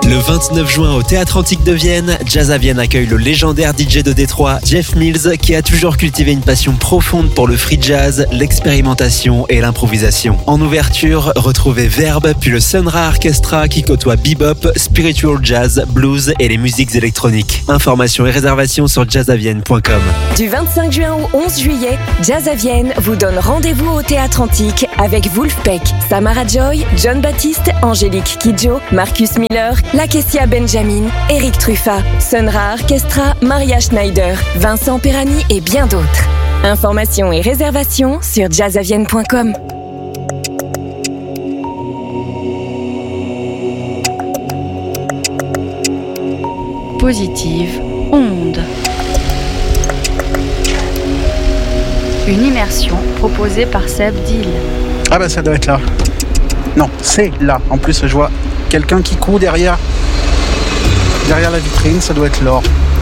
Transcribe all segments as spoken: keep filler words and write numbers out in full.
Le vingt-neuf juin au Théâtre Antique de Vienne, Jazz à Vienne accueille le légendaire D J de Détroit, Jeff Mills, qui a toujours cultivé une passion profonde pour le free jazz, l'expérimentation et l'improvisation. En ouverture, retrouvez Verbe, puis le Sun Ra Orchestra qui côtoie bebop, spiritual jazz, blues et les musiques électroniques. Informations et réservations sur jazz à vienne point com. Du vingt-cinq juin au onze juillet, Jazz à Vienne vous donne rendez-vous au Théâtre Antique avec Wolfpack, Samara Joy, John Baptiste, Angélique Kidjo, Marcus Miller, Lakecia Benjamin, Eric Truffat, Sun Ra Orchestra, Maria Schneider, Vincent Perani et bien d'autres. Informations et réservations sur jazz à vienne point com. Positive Onde. Une immersion proposée par Seb Dill. Ah bah ça doit être là. Non, c'est là. En plus, je vois quelqu'un qui court derrière. Derrière la vitrine, ça doit être Laure.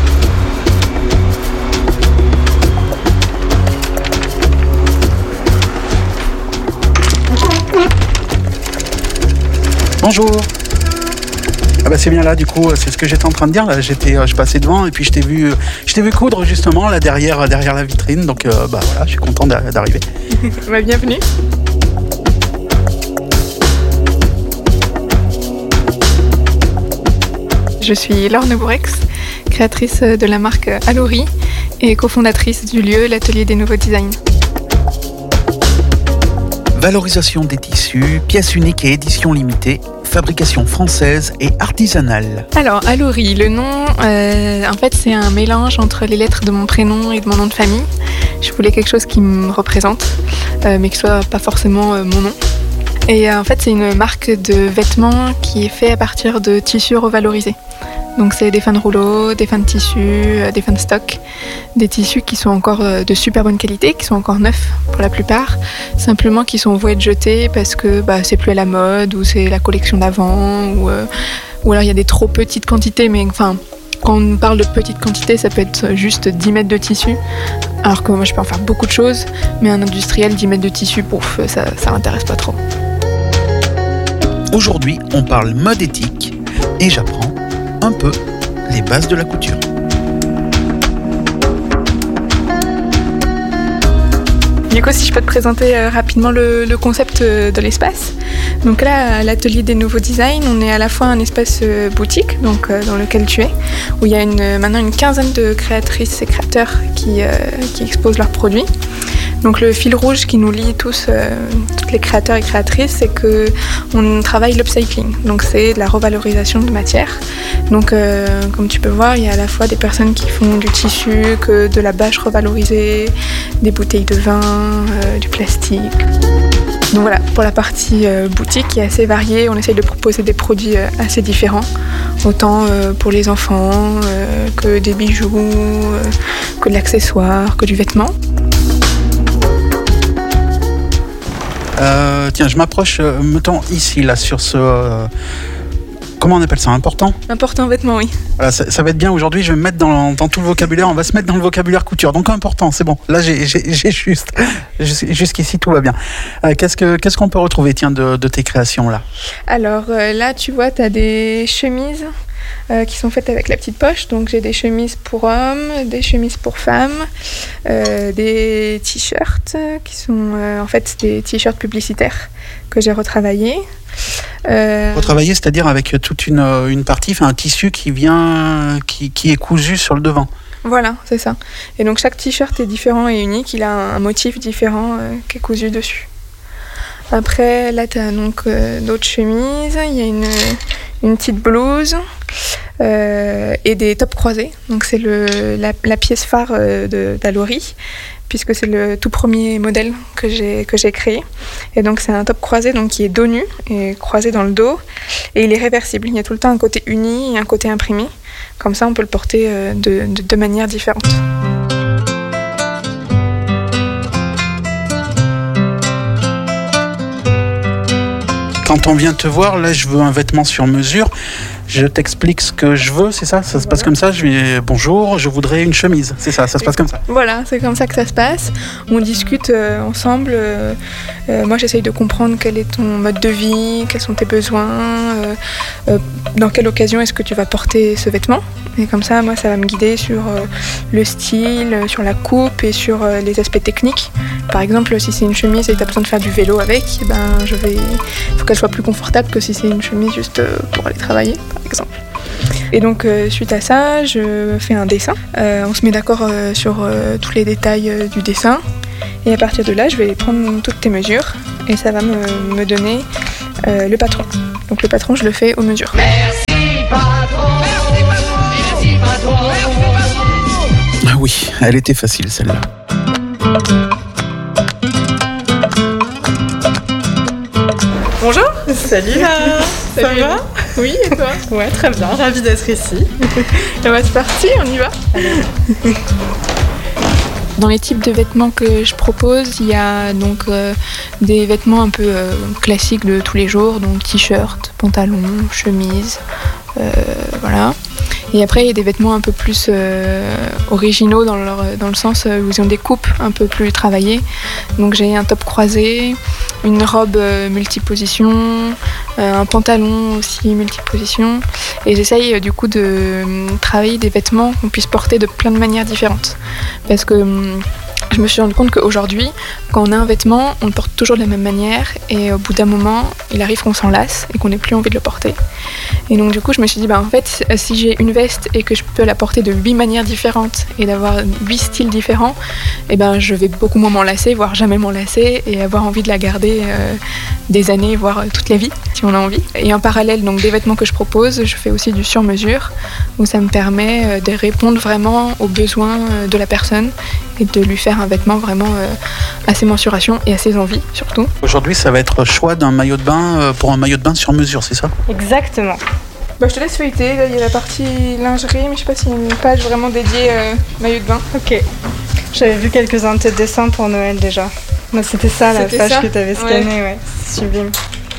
Bonjour. Ah bah c'est bien là, du coup, c'est ce que j'étais en train de dire. Là, j'étais, je passais devant et puis je t'ai vu, je t'ai vu coudre justement là derrière, derrière la vitrine. Donc euh, bah voilà, je suis content d'arriver. Bah, bienvenue. Je suis Laure Nebourex, créatrice de la marque Allori et cofondatrice du lieu l'Atelier des Nouveaux Designs. Valorisation des tissus, pièces uniques et éditions limitées, fabrication française et artisanale. Alors, Allori, le nom, euh, en fait, c'est un mélange entre les lettres de mon prénom et de mon nom de famille. Je voulais quelque chose qui me représente, euh, mais qui soit pas forcément euh, mon nom. Et euh, en fait, c'est une marque de vêtements qui est faite à partir de tissus revalorisés. Donc c'est des fins de rouleau, des fins de tissu, euh, des fins de stock, des tissus qui sont encore euh, de super bonne qualité, qui sont encore neufs pour la plupart, simplement qui sont voués être jetés parce que bah, c'est plus à la mode ou c'est la collection d'avant ou, euh, ou alors il y a des trop petites quantités, mais enfin quand on parle de petites quantités, ça peut être juste dix mètres de tissu, alors que moi je peux en faire beaucoup de choses, mais un industriel dix mètres de tissu, pouf, ça, ça m'intéresse pas trop. Aujourd'hui, on parle mode éthique et j'apprends un peu les bases de la couture. Du coup, si je peux te présenter euh, rapidement le, le concept euh, de l'espace. Donc là, à l'Atelier des Nouveaux Designs, on est à la fois un espace euh, boutique, donc euh, dans lequel tu es, où il y a une, maintenant une quinzaine de créatrices et créateurs qui, euh, qui exposent leurs produits. Donc le fil rouge qui nous lie tous, euh, toutes les créateurs et créatrices, c'est qu'on travaille l'upcycling. Donc c'est de la revalorisation de matière. Donc euh, comme tu peux voir, il y a à la fois des personnes qui font du tissu, que de la bâche revalorisée, des bouteilles de vin, euh, du plastique. Donc voilà, pour la partie euh, boutique qui est assez variée, on essaye de proposer des produits euh, assez différents, autant euh, pour les enfants euh, que des bijoux, euh, que de l'accessoire, que du vêtement. Euh, tiens, je m'approche, euh, mettons ici, là, sur ce... Euh, comment on appelle ça, important ? Important vêtement, oui. Voilà, ça, ça va être bien aujourd'hui, je vais me mettre dans, dans tout le vocabulaire, on va se mettre dans le vocabulaire couture. Donc important, c'est bon, là j'ai, j'ai, j'ai juste, jusqu'ici tout va bien. Euh, qu'est-ce, que, qu'est-ce qu'on peut retrouver, tiens, de, de tes créations là ? Alors euh, là, tu vois, tu as des chemises euh, qui sont faites avec la petite poche. Donc j'ai des chemises pour hommes, des chemises pour femmes, euh, des t-shirts qui sont euh, en fait des t-shirts publicitaires que j'ai retravaillés. Euh... Retravailler, c'est-à-dire avec toute une, une partie, enfin un tissu qui vient, qui, qui est cousu sur le devant. Voilà, c'est ça. Et donc chaque t-shirt est différent et unique, il a un, un motif différent euh, qui est cousu dessus. Après, là, tu as donc euh, d'autres chemises, il y a une, une petite blouse euh, et des tops croisés. Donc c'est le, la, la pièce phare euh, de, d'Allori, puisque c'est le tout premier modèle que j'ai, que j'ai créé. Et donc c'est un top croisé donc, qui est dos nu et croisé dans le dos. Et il est réversible. Il y a tout le temps un côté uni et un côté imprimé. Comme ça, on peut le porter euh, de, de, de manière différente. Quand on vient te voir, là, je veux un vêtement sur mesure. Je t'explique ce que je veux, c'est ça ? Ça se voilà. passe comme ça ? Je dis bonjour, je voudrais une chemise. C'est ça, ça se passe comme ça ? Voilà, c'est comme ça que ça se passe. On discute euh, ensemble. Euh, euh, moi, j'essaye de comprendre quel est ton mode de vie, quels sont tes besoins. Euh, euh, dans quelle occasion est-ce que tu vas porter ce vêtement. Et comme ça, moi, ça va me guider sur euh, le style, sur la coupe et sur euh, les aspects techniques. Par exemple, si c'est une chemise et que tu as besoin de faire du vélo avec, eh ben, je vais... il faut qu'elle soit plus confortable que si c'est une chemise juste pour aller travailler, par exemple. Et donc, euh, suite à ça, je fais un dessin. Euh, on se met d'accord euh, sur euh, tous les détails euh, du dessin. Et à partir de là, je vais prendre toutes tes mesures et ça va me, me donner euh, le patron. Donc le patron, je le fais aux mesures. Merci patron, merci patron, merci patron, merci patron. Ah oui, elle était facile celle-là. Bonjour. Salut là. Ça Salut. va? Oui, et toi? Ouais, très bien, ravie d'être ici. Et bah, c'est parti, on y va. Dans les types de vêtements que je propose, il y a donc euh, des vêtements un peu euh, classiques de tous les jours, donc t-shirt, pantalon, chemise, euh, voilà. Et après, il y a des vêtements un peu plus euh, originaux dans, leur, dans le sens où ils ont des coupes un peu plus travaillées. Donc j'ai un top croisé, une robe euh, multiposition, euh, un pantalon aussi multiposition. Et j'essaye euh, du coup de euh, travailler des vêtements qu'on puisse porter de plein de manières différentes. Parce que euh, je me suis rendu compte qu'aujourd'hui, quand on a un vêtement, on le porte toujours de la même manière. Et au bout d'un moment, il arrive qu'on s'en lasse et qu'on n'ait plus envie de le porter. Et donc du coup, je me suis dit, bah, en fait, si j'ai une veste et que je peux la porter de huit manières différentes et d'avoir huit styles différents, eh ben, je vais beaucoup moins m'en lasser, voire jamais m'en lasser, et avoir envie de la garder euh, des années, voire toute la vie, si on a envie. Et en parallèle, donc, des vêtements que je propose, je fais aussi du sur-mesure, où ça me permet euh, de répondre vraiment aux besoins euh, de la personne et de lui faire un vêtement vraiment euh, à ses mensurations et à ses envies, surtout. Aujourd'hui, ça va être choix d'un maillot de bain euh, pour un maillot de bain sur mesure, c'est ça? Exactement. Bah, je te laisse feuilleter, là, il y a la partie lingerie, mais je sais pas s'il y a une page vraiment dédiée euh, maillot de bain. Ok. J'avais vu quelques-uns de tes dessins pour Noël déjà. Moi, c'était ça la C'était page ça que tu avais scannée, ouais. ouais. Sublime.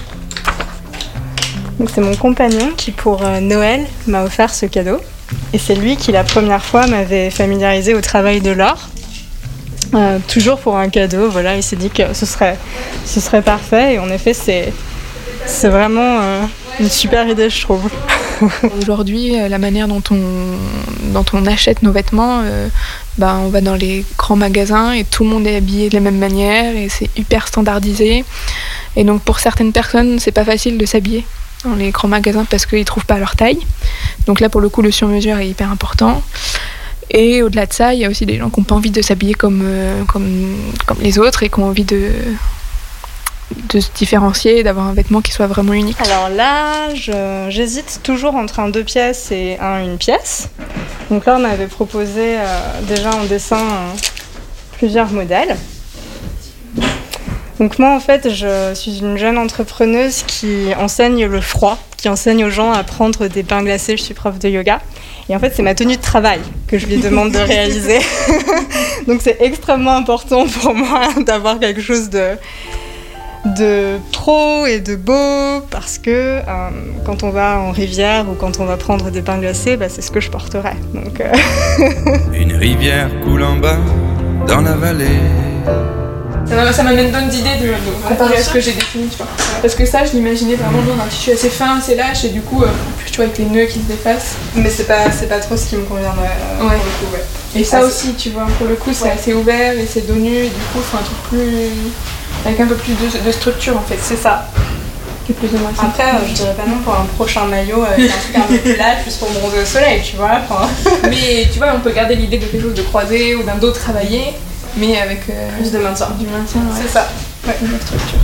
Donc c'est mon compagnon qui pour euh, Noël m'a offert ce cadeau. Et c'est lui qui la première fois m'avait familiarisé au travail de l'art. Euh, toujours pour un cadeau, voilà, il s'est dit que ce serait, ce serait parfait. Et en effet, c'est, c'est vraiment euh, une super idée, je trouve. Aujourd'hui, la manière dont on, dont on achète nos vêtements, euh, bah, on va dans les grands magasins et tout le monde est habillé de la même manière et c'est hyper standardisé. Et donc pour certaines personnes, c'est pas facile de s'habiller dans les grands magasins parce qu'ils trouvent pas leur taille. Donc là, pour le coup, le sur-mesure est hyper important. Et au-delà de ça, il y a aussi des gens qui n'ont pas envie de s'habiller comme, euh, comme, comme les autres et qui ont envie de... de se différencier, d'avoir un vêtement qui soit vraiment unique. Alors là, je, j'hésite toujours entre un deux pièces et un une pièce. Donc là, on m'avait proposé euh, déjà en dessin euh, plusieurs modèles. Donc moi, en fait, je suis une jeune entrepreneuse qui enseigne le froid, qui enseigne aux gens à prendre des bains glacés. Je suis prof de yoga. Et en fait, c'est ma tenue de travail que je lui demande de réaliser. Donc c'est extrêmement important pour moi d'avoir quelque chose de... de pro et de beau parce que euh, quand on va en rivière ou quand on va prendre des bains glacés, bah, c'est ce que je porterai. Donc, euh... Une rivière coule en bas dans la vallée. Ça, ça m'amène d'autres idées de, de comparer à ce que j'ai défini, tu vois. Parce que ça, je l'imaginais vraiment dans un tissu assez fin, assez lâche et du coup, euh, en plus tu vois avec les nœuds qui se défacent. Mais c'est pas, c'est pas trop ce qui me conviendrait euh, Ouais. pour le coup, ouais. Et ça Ah, aussi, tu vois, pour le coup, c'est Ouais. assez ouvert et c'est dos nu et du coup, il faut un truc plus... avec un peu plus de, de structure en fait. C'est ça. Qui est plus ou moins ça. Après, euh, je dirais pas non pour un prochain maillot avec un truc un peu plus lâche juste pour bronzer au soleil, tu vois. Enfin, Mais tu vois, on peut garder l'idée de quelque chose de croisé ou d'un dos travaillé, mais avec euh, plus de maintien. du maintien, ouais. C'est ça. Ouais, une structure.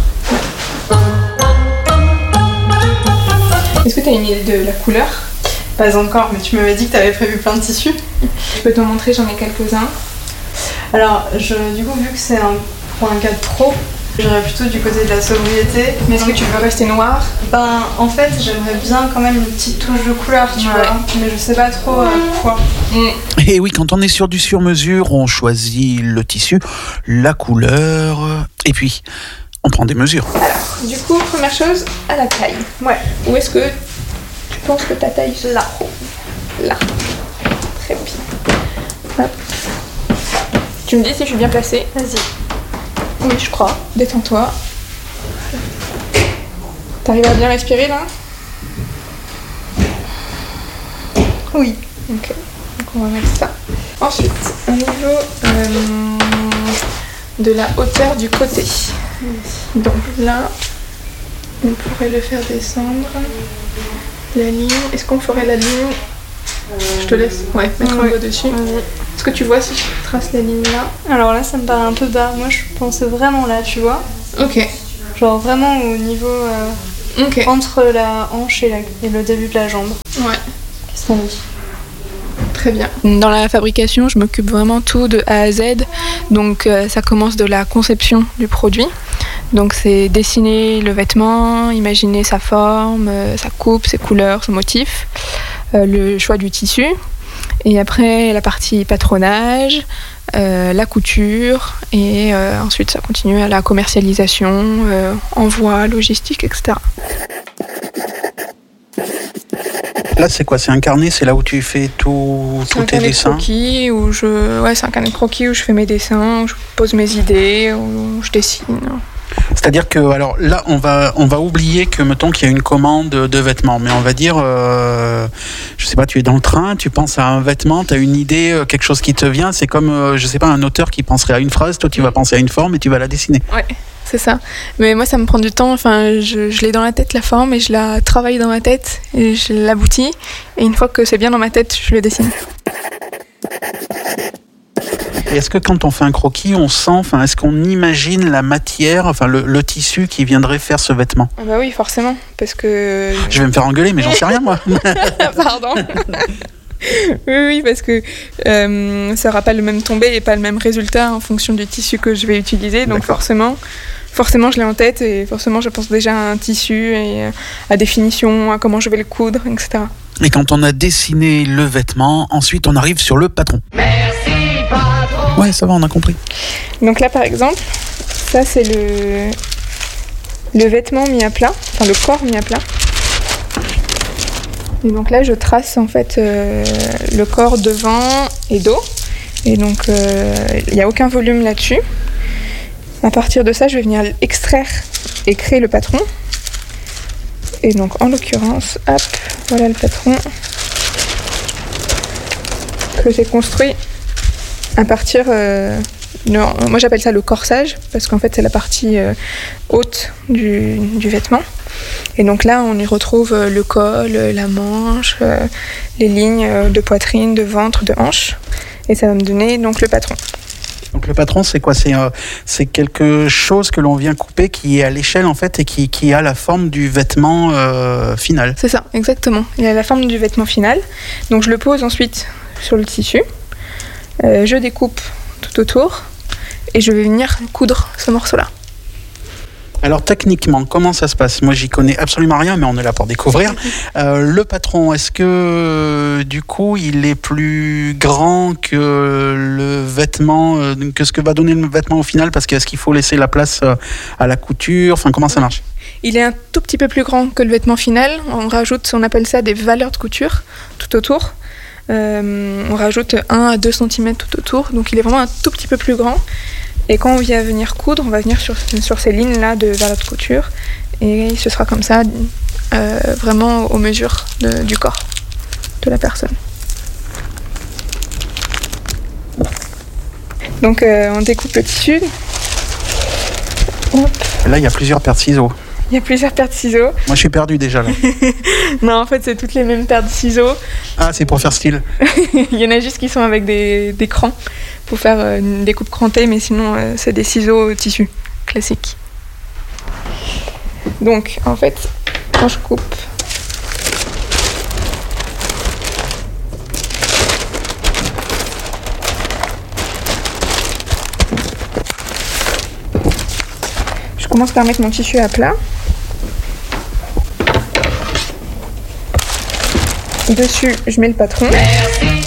Est-ce que tu as une idée de la couleur? Pas encore, mais tu m'avais dit que tu avais prévu plein de tissus. Je peux te montrer, j'en ai quelques-uns. Alors, je, du coup, vu que c'est un, pour un cadre pro, j'irais plutôt du côté de la sobriété. Mais est-ce que tu veux rester noir? Ben, en fait, j'aimerais bien quand même une petite touche de couleur, tu Ouais. vois. Mais je sais pas trop euh, quoi. Et oui, quand on est sur du sur-mesure, on choisit le tissu, la couleur, et puis on prend des mesures. Du coup, première chose, à la taille. Ouais. Où est-ce que tu penses que ta taille se Là. Là. Très bien. Hop. Tu me dis si je suis bien placée. Vas-y. Oui, je crois. Détends-toi. T'arrives à bien respirer là? Oui. Ok. Donc on va mettre ça. Ensuite, au niveau euh, de la hauteur du côté. Donc là, on pourrait le faire descendre. La ligne. Est-ce qu'on ferait la ligne? Je te laisse ouais, mettre ouais. un doigt dessus. Oui. Est-ce que tu vois si je trace la ligne là? Alors là, ça me paraît un peu bas. Moi, je pense vraiment là, tu vois. Ok. Genre vraiment au niveau euh, Ok. entre la hanche et, la, et le début de la jambe. Ouais. Qu'est-ce qu'on dit? Très bien. Dans la fabrication, je m'occupe vraiment tout de A à Z. Donc euh, ça commence de la conception du produit. Donc c'est dessiner le vêtement, imaginer sa forme, euh, sa coupe, ses couleurs, son motif, euh, le choix du tissu. Et après la partie patronage, euh, la couture et euh, ensuite ça continue à la commercialisation, euh, envoi, logistique, et cetera. Là, c'est quoi? C'est un carnet, c'est là où tu fais tout, C'est tous un tes carnet de dessins. croquis où je, ouais, c'est un carnet de croquis où je fais mes dessins, où je pose mes idées, où je dessine. C'est-à-dire que, alors là, on va, on va oublier que, mettons, qu'il y a une commande de vêtements, mais on va dire, euh, je sais pas, tu es dans le train, tu penses à un vêtement, tu as une idée, quelque chose qui te vient, c'est comme, euh, je sais pas, un auteur qui penserait à une phrase, toi tu vas penser à une forme et tu vas la dessiner. Ouais, c'est ça. Mais moi, ça me prend du temps, enfin, je, je l'ai dans la tête, la forme, et je la travaille dans ma tête, et je l'aboutis, et une fois que c'est bien dans ma tête, je le dessine. Et est-ce que quand on fait un croquis, on sent, enfin, est-ce qu'on imagine la matière, enfin le, le tissu qui viendrait faire ce vêtement? Ah bah oui, forcément, parce que... Je vais me faire engueuler, mais j'en sais rien, moi. Pardon. Oui, oui, parce que euh, ça n'aura pas le même tombé et pas le même résultat en fonction du tissu que je vais utiliser. Donc D'accord. forcément, forcément, je l'ai en tête et forcément, je pense déjà à un tissu et à des finitions, à comment je vais le coudre, et cetera. Et quand on a dessiné le vêtement, ensuite on arrive sur le patron. Merci patron. Ouais, ça va, on a compris. Donc là, par exemple, ça c'est le, le vêtement mis à plat, enfin le corps mis à plat. Et donc là, je trace en fait euh, le corps devant et dos. Et donc, il euh, n'y a aucun volume là-dessus. À partir de ça, je vais venir extraire et créer le patron. Et donc, en l'occurrence, hop, voilà le patron que j'ai construit à partir... Euh, de, moi, j'appelle ça le corsage, parce qu'en fait, c'est la partie euh, haute du, du vêtement. Et donc là, on y retrouve le col, la manche, euh, les lignes de poitrine, de ventre, de hanche. Et ça va me donner donc le patron. Donc le patron, c'est quoi? C'est euh, c'est quelque chose que l'on vient couper qui est à l'échelle en fait et qui, qui a la forme du vêtement euh, final. C'est ça, exactement. Il a la forme du vêtement final. Donc je le pose ensuite sur le tissu. Euh, je découpe tout autour et je vais venir coudre ce morceau-là. Alors techniquement, comment ça se passe? Moi, j'y connais absolument rien, mais on est là pour découvrir. Euh, le patron, est-ce que du coup, il est plus grand que le vêtement, euh, que ce que va donner le vêtement au final? Parce que est-ce qu'il faut laisser la place euh, à la couture? Enfin, comment ça marche? Il est un tout petit peu plus grand que le vêtement final. On rajoute, on appelle ça des valeurs de couture tout autour. Euh, on rajoute un à deux centimètres tout autour, donc il est vraiment un tout petit peu plus grand. Et quand on vient venir coudre, on va venir sur, sur ces lignes-là de valeurs de couture et ce sera comme ça, euh, vraiment aux mesures de, du corps de la personne. Donc euh, on découpe le tissu. Hop. Là, il y a plusieurs paires de ciseaux. Il y a plusieurs paires de ciseaux. Moi, je suis perdu déjà là. Non, en fait, c'est toutes les mêmes paires de ciseaux. Ah, c'est pour faire style. Il y en a juste qui sont avec des, des crans pour faire euh, une découpe crantée, mais sinon, euh, c'est des ciseaux tissu classiques. Donc, en fait, quand je coupe, je commence par mettre mon tissu à plat. Dessus, je mets le patron.